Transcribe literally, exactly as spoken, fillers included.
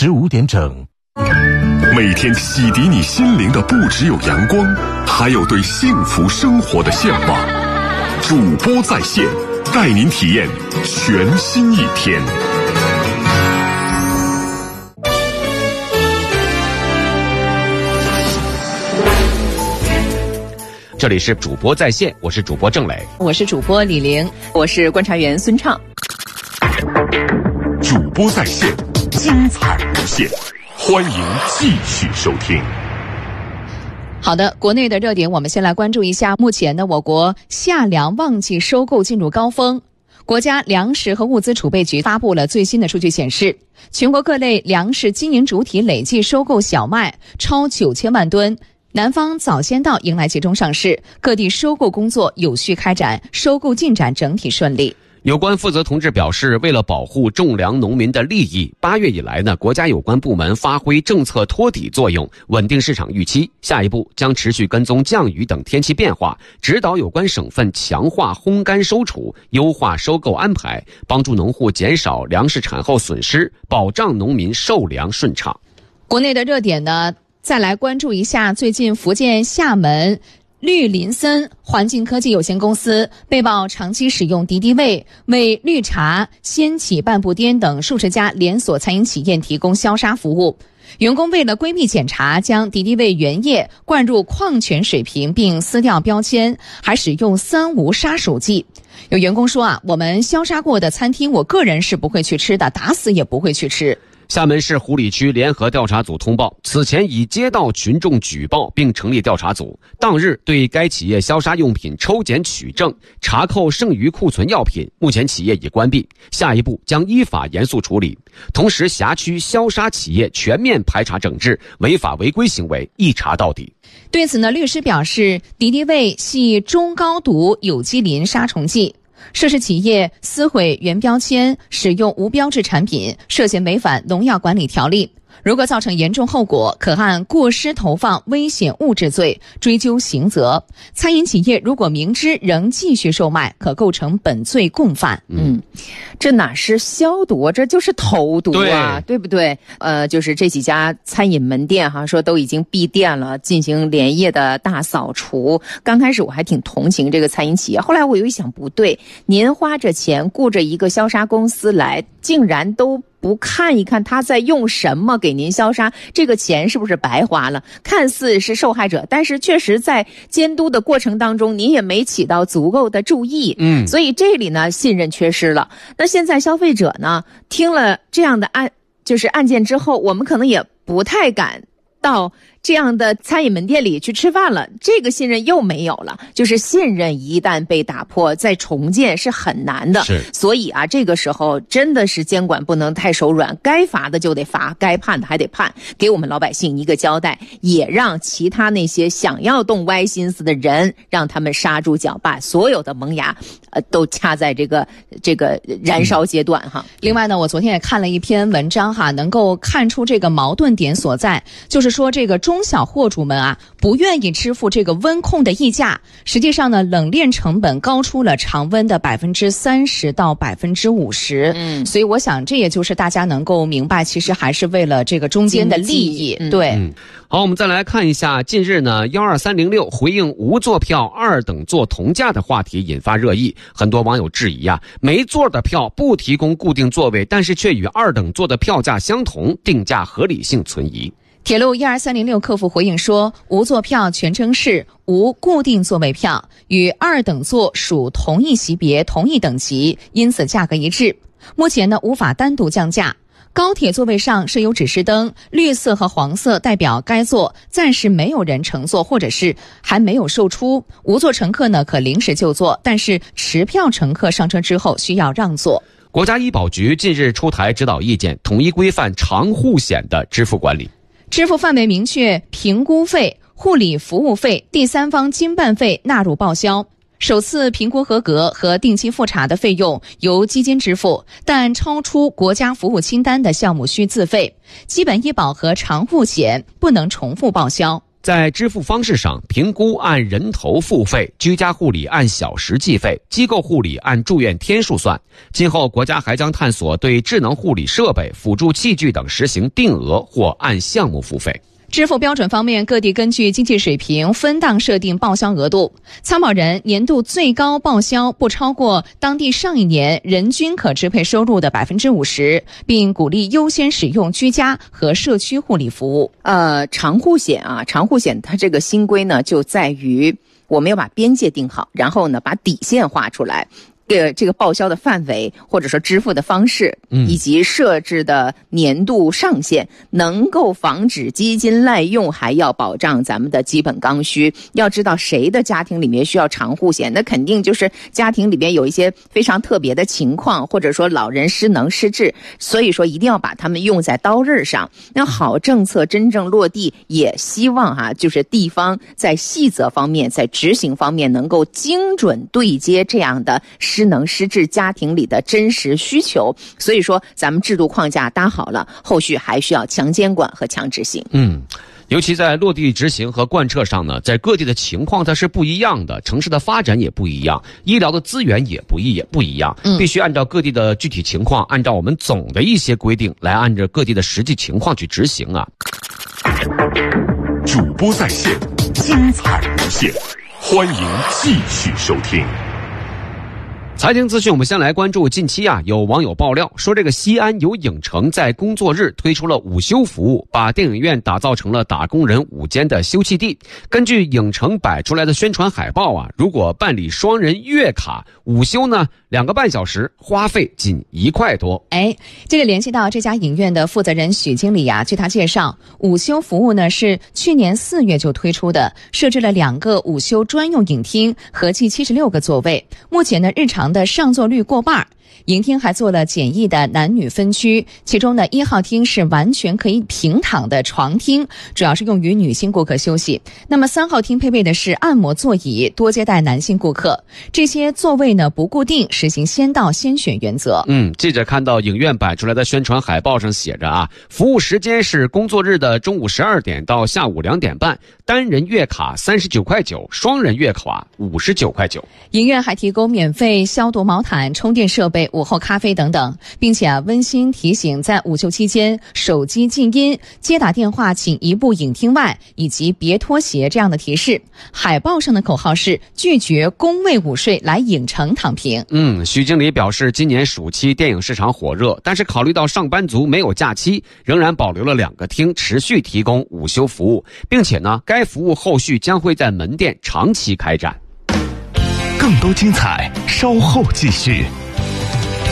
十五点整。 每天洗涤你心灵的不只有阳光，还有对幸福生活的向往。主播在线，带您体验全新一天。 这里是主播在线，我是主播郑磊， 我是主播李玲，我是观察员孙畅。 主播在线，精彩无限，欢迎继续收听。 好的，国内的热点我们先来关注一下。目前呢，我国夏粮旺季收购进入高峰。国家粮食和物资储备局发布了最新的数据显示，全国各类粮食经营主体累计收购小麦超九千万吨。南方早先到迎来集中上市，各地收购工作有序开展，收购进展整体顺利。 有关负责同志表示，为了保护种粮农民的利益，八月以来呢，国家有关部门发挥政策托底作用，稳定市场预期。下一步将持续跟踪降雨等天气变化，指导有关省份强化烘干收储，优化收购安排，帮助农户减少粮食产后损失，保障农民售粮顺畅。 国内的热点呢，再来关注一下最近福建厦门绿林森环境科技有限公司被曝长期使用敌敌畏为绿茶、鲜启半步颠等数十家连锁餐饮企业提供消杀服务。员工为了规避检查，将敌敌畏原液灌入矿泉水瓶并撕掉标签，还使用三无杀鼠剂。有员工说啊，我们消杀过的餐厅，我个人是不会去吃的，打死也不会去吃。 厦门市湖里区联合调查组通报，此前已接到群众举报并成立调查组，当日对该企业消杀用品抽检取证，查扣剩余库存药品，目前企业已关闭，下一步将依法严肃处理。同时辖区消杀企业全面排查整治，违法违规行为一查到底。 对此呢，律师表示，敌敌畏系中高毒有机磷杀虫剂，涉事企业撕毁原标签，使用无标志产品，涉嫌违反农药管理条例。如果造成严重后果，可按过失投放危险物质罪追究刑责。餐饮企业如果明知仍继续售卖，可构成本罪共犯。 嗯，这哪是消毒，这就是投毒啊， 对, 对不对？呃，就是这几家餐饮门店哈，说都已经闭店了，进行连夜的大扫除。刚开始我还挺同情这个餐饮企业，后来我又一想，不对，您花着钱雇着一个消杀公司来，竟然都不看一看他在用什么给您消杀，这个钱是不是白花了？看似是受害者，但是确实在监督的过程当中，您也没起到足够的注意。嗯，所以这里呢，信任缺失了。那现在消费者呢，听了这样的案，就是案件之后，我们可能也不太敢到这样的餐饮门店里去吃饭了，这个信任又没有了。就是信任一旦被打破，再重建是很难的。是，所以啊，这个时候真的是监管不能太手软，该罚的就得罚，该判的还得判，给我们老百姓一个交代，也让其他那些想要动歪心思的人，让他们刹住脚，把所有的萌芽呃都掐在这个这个燃烧阶段哈。 另外呢，我昨天也看了一篇文章哈，能够看出这个矛盾点所在，就是说这个中中小货主们啊，不愿意支付这个温控的溢价。实际上呢，冷链成本高出了常温的百分之三十到百分之五十。嗯，所以我想这也就是大家能够明白，其实还是为了这个中间的利益。嗯、对、嗯。 好，我们再来看一下，近日呢，幺二三零六回应无座票二等座同价的话题引发热议，很多网友质疑啊，没座的票不提供固定座位，但是却与二等座的票价相同，定价合理性存疑。 铁路一二三零六客服回应说，无座票全称是无固定座位票，与二等座属同一级别、同一等级，因此价格一致。目前呢，无法单独降价。高铁座位上设有指示灯，绿色和黄色代表该座暂时没有人乘坐，或者是还没有售出。无座乘客呢可临时就座，但是持票乘客上车之后需要让座。 国家医保局近日出台指导意见，统一规范长护险的支付管理。 支付范围明确，评估费、护理服务费、第三方经办费纳入报销。首次评估合格和定期复查的费用由基金支付，但超出国家服务清单的项目需自费。基本医保和长护险不能重复报销。 在支付方式上，评估按人头付费，居家护理按小时计费，机构护理按住院天数算。今后国家还将探索对智能护理设备、辅助器具等实行定额或按项目付费。 支付标准方面，各地根据经济水平分档设定报销额度。参保人年度最高报销不超过当地上一年人均可支配收入的百分之五十，并鼓励优先使用居家和社区护理服务。 呃，长护险啊，长护险它这个新规呢，就在于我们要把边界定好，然后呢，把底线画出来。这这个报销的范围，或者说支付的方式，以及设置的年度上限，能够防止基金滥用，还要保障咱们的基本刚需。要知道谁的家庭里面需要长护险，那肯定就是家庭里面有一些非常特别的情况，或者说老人失能失智，所以说一定要把他们用在刀刃上。那好政策真正落地，也希望哈、啊，就是地方在细则方面，在执行方面能够精准对接这样的失能失智家庭里的真实需求。所以说咱们制度框架搭好了，后续还需要强监管和强执行。 嗯，尤其在落地执行和贯彻上呢，在各地的情况它是不一样的，城市的发展也不一样，医疗的资源也不一也不一样，必须按照各地的具体情况，按照我们总的一些规定来按照各地的实际情况去执行啊。 主播在线，精彩无限，欢迎继续收听。 财经资讯，我们先来关注近期啊，有网友爆料说，这个西安有影城在工作日推出了午休服务，把电影院打造成了打工人午间的休憩地。根据影城摆出来的宣传海报啊，如果办理双人月卡，午休呢两个半小时，花费仅一块多。 哎，这个联系到这家影院的负责人许经理啊，据他介绍，午休服务呢是去年四月就推出的，设置了两个午休专用影厅，合计七十六个座位。目前呢，日常的上座率过半。影厅还做了简易的男女分区，其中呢一号厅是完全可以平躺的床厅，主要是用于女性顾客休息。那么三号厅配备的是按摩座椅，多接待男性顾客。这些座位呢不固定，实行先到先选原则。 嗯，记者看到影院摆出来的宣传海报上写着啊，服务时间是工作日的中午十二点到下午两点半，单人月卡三十九块九，双人月卡五十九块九。 影院还提供免费消毒毛毯、充电设备、午后咖啡等等，并且啊温馨提醒在午休期间手机静音、接打电话请移步影厅外，以及别脱鞋这样的提示。海报上的口号是拒绝工位午睡，来影城躺平。 嗯，徐经理表示，今年暑期电影市场火热，但是考虑到上班族没有假期，仍然保留了两个厅持续提供午休服务，并且呢，该服务后续将会在门店长期开展。 更多精彩，稍后继续。